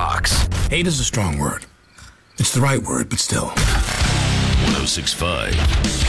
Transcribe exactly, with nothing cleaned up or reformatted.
rocks. Hate is a strong word. It's the right word, but still. one oh six point five